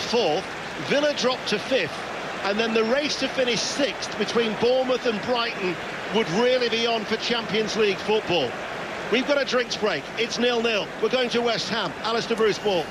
4th, Villa dropped to 5th, and then the race to finish 6th between Bournemouth and Brighton would really be on for Champions League football. We've got a drinks break. It's 0-0. We're going to West Ham. Alistair Bruce Moore.